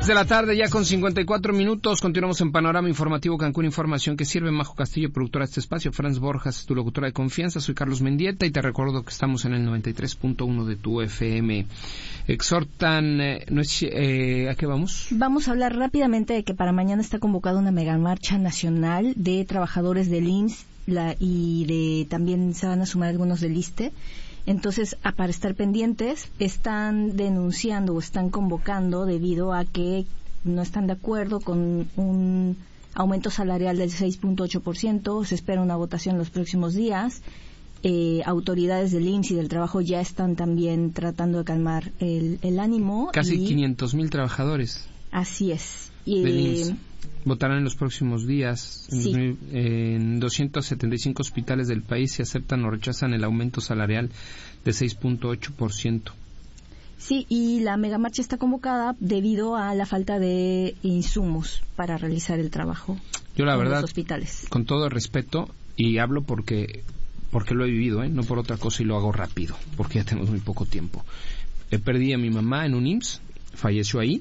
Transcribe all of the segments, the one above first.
6 de la tarde, ya con 54 minutos. Continuamos en Panorama Informativo Cancún. Información que sirve. Majo Castillo, productora de este espacio. Franz Borjas, tu locutora de confianza. Soy Carlos Mendieta y te recuerdo que estamos en el 93.1 de tu FM. Exhortan... ¿a qué vamos? Vamos a hablar rápidamente de que para mañana está convocada una megamarcha nacional de trabajadores del IMSS también se van a sumar algunos del ISSSTE. Entonces, para estar pendientes, están denunciando o están convocando debido a que no están de acuerdo con un aumento salarial del 6.8%. Se espera una votación los próximos días. Autoridades del IMSS y del trabajo ya están también tratando de calmar el ánimo. Casi 500,000 trabajadores. Así es. Del IMSS. Votarán en los próximos días. Sí. En 275 hospitales del país se aceptan o rechazan el aumento salarial de 6.8%. Sí, y la megamarcha está convocada debido a la falta de insumos para realizar el trabajo. Yo la en verdad, los hospitales. Con todo el respeto, y hablo porque lo he vivido, no por otra cosa, y lo hago rápido, porque ya tenemos muy poco tiempo. Perdí a mi mamá en un IMSS, falleció ahí.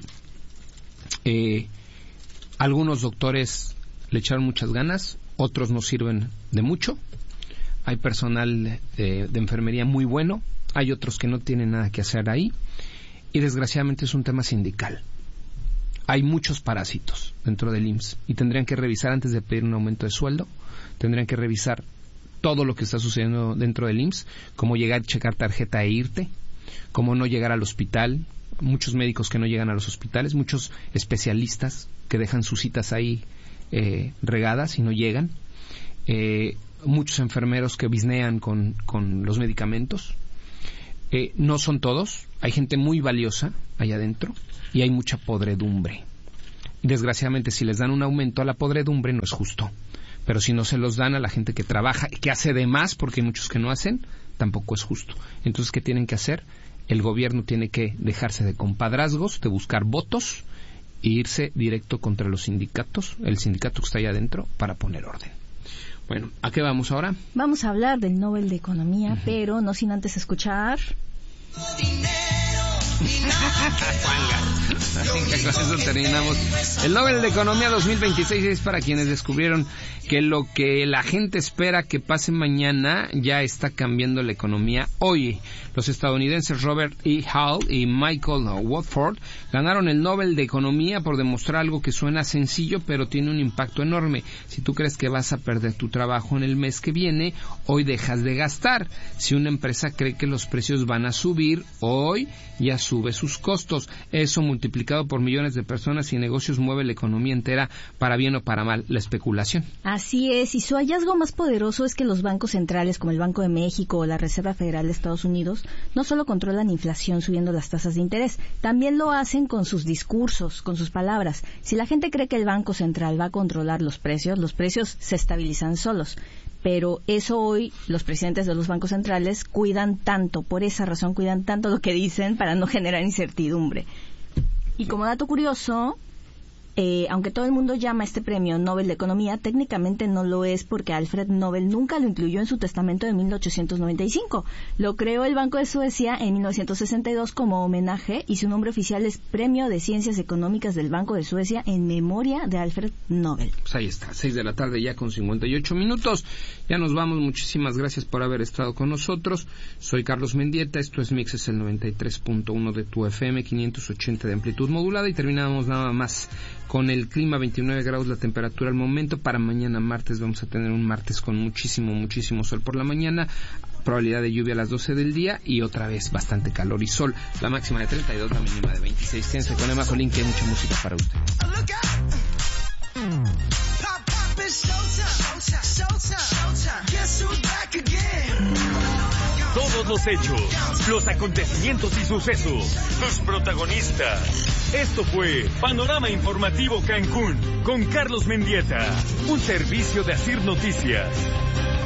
Algunos doctores le echaron muchas ganas, otros no sirven de mucho. Hay personal de enfermería muy bueno, hay otros que no tienen nada que hacer ahí, y desgraciadamente es un tema sindical. Hay muchos parásitos dentro del IMSS y tendrían que revisar antes de pedir un aumento de sueldo, tendrían que revisar todo lo que está sucediendo dentro del IMSS, cómo llegar, checar tarjeta e irte, cómo no llegar al hospital, muchos médicos que no llegan a los hospitales, muchos especialistas que dejan sus citas ahí regadas y no llegan, muchos enfermeros que bisnean con los medicamentos. No son todos, hay gente muy valiosa allá adentro y hay mucha podredumbre. Y desgraciadamente, si les dan un aumento a la podredumbre no es justo, pero si no se los dan a la gente que trabaja, que hace de más, porque hay muchos que no hacen, tampoco es justo. Entonces, ¿qué tienen que hacer? El gobierno tiene que dejarse de compadrazgos, de buscar votos e irse directo contra los sindicatos, el sindicato que está allá adentro, para poner orden. Bueno, ¿a qué vamos ahora? Vamos a hablar del Nobel de Economía, pero no sin antes escuchar... Con eso terminamos. El Nobel de Economía 2026 es para quienes descubrieron que lo que la gente espera que pase mañana ya está cambiando la economía hoy. Los estadounidenses Robert E. Hall y Michael Watford ganaron el Nobel de Economía por demostrar algo que suena sencillo pero tiene un impacto enorme. Si tú crees que vas a perder tu trabajo en el mes que viene, hoy dejas de gastar. Si una empresa cree que los precios van a subir, hoy ya sube sus costos. Eso multiplicado por millones de personas y negocios mueve la economía entera, para bien o para mal, la especulación. Así es, y su hallazgo más poderoso es que los bancos centrales como el Banco de México o la Reserva Federal de Estados Unidos no solo controlan inflación subiendo las tasas de interés, también lo hacen con sus discursos, con sus palabras. Si la gente cree que el Banco Central va a controlar los precios se estabilizan solos. Pero eso hoy los presidentes de los bancos centrales cuidan tanto, por esa razón cuidan tanto lo que dicen para no generar incertidumbre. Y como dato curioso, aunque todo el mundo llama a este premio Nobel de Economía, técnicamente no lo es porque Alfred Nobel nunca lo incluyó en su testamento de 1895. Lo creó el Banco de Suecia en 1962 como homenaje y su nombre oficial es Premio de Ciencias Económicas del Banco de Suecia en memoria de Alfred Nobel. Pues ahí está, 6 de la tarde ya con 58 minutos. Ya nos vamos, muchísimas gracias por haber estado con nosotros. Soy Carlos Mendieta, esto es Mix, es el 93.1 de tu FM, 580 de amplitud modulada y terminamos nada más con el clima, 29 grados la temperatura al momento. Para mañana martes vamos a tener un martes con muchísimo sol por la mañana, probabilidad de lluvia a las 12 del día y otra vez bastante calor y sol, la máxima de 32, la mínima de 26. Quédense con Emma Colín, que hay mucha música para usted. Todos los hechos, los acontecimientos y sucesos, sus protagonistas. Esto fue Panorama Informativo Cancún con Carlos Mendieta, un servicio de Asir Noticias.